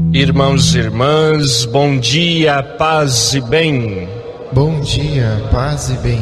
Irmãos e irmãs, bom dia, paz e bem. Bom dia, paz e bem.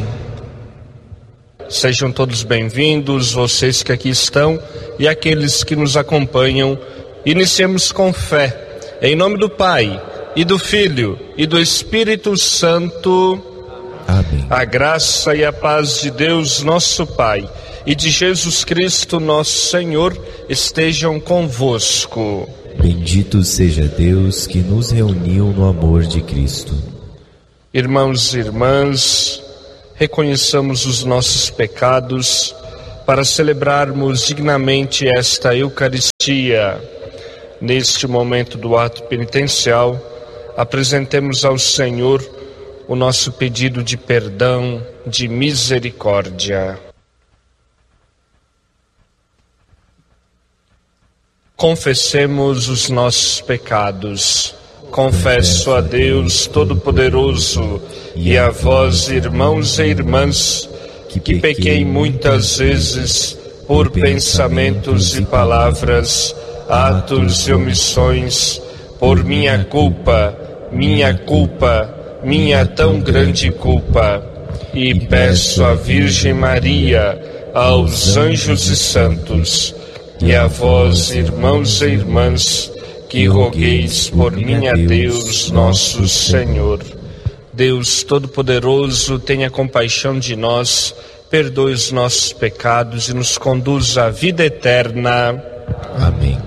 Sejam todos bem-vindos, vocês que aqui estão e aqueles que nos acompanham. Iniciemos com fé, em nome do Pai, e do Filho, e do Espírito Santo. Amém. A graça e a paz de Deus, nosso Pai, e de Jesus Cristo, nosso Senhor, estejam convosco. Bendito seja Deus que nos reuniu no amor de Cristo. Irmãos e irmãs, reconheçamos os nossos pecados para celebrarmos dignamente esta Eucaristia. Neste momento do ato penitencial, apresentemos ao Senhor o nosso pedido de perdão, de misericórdia. Confessemos os nossos pecados. Confesso a Deus Todo-Poderoso e a vós, irmãos e irmãs, que pequei muitas vezes por pensamentos e palavras, atos e omissões, por minha culpa, minha tão grande culpa. E peço à Virgem Maria, aos anjos e santos, e a vós, irmãos e irmãs, que rogueis por mim a Deus nosso Senhor. Deus Todo-Poderoso, tenha compaixão de nós, perdoe os nossos pecados e nos conduza à vida eterna. Amém.